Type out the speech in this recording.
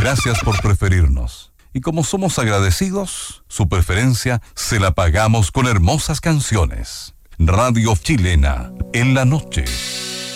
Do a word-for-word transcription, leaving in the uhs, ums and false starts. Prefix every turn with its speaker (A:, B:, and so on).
A: Gracias por preferirnos. Y como somos agradecidos, su preferencia se la pagamos con hermosas canciones. Radio Chilena, en la noche.